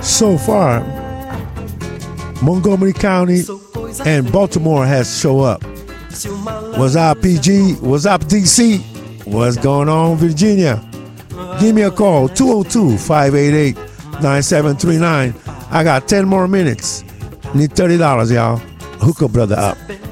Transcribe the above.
So far, Montgomery County and Baltimore has show up. What's up, PG? What's up, DC? What's going on, Virginia? Give me a call, 202-588-9739. I got 10 more minutes. Need $30, y'all. Hook a brother up.